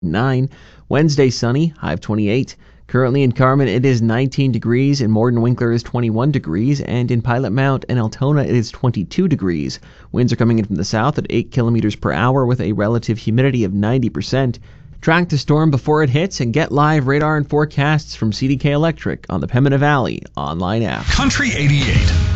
9. Wednesday, sunny, high of 28. Currently in Carmen, it is 19 degrees. In Morden Winkler, it is 21 degrees. And in Pilot Mount and Altona, it is 22 degrees. Winds are coming in from the south at 8 kilometers per hour with a relative humidity of 90%. Track the storm before it hits and get live radar and forecasts from CDK Electric on the Pembina Valley online app. Country 88.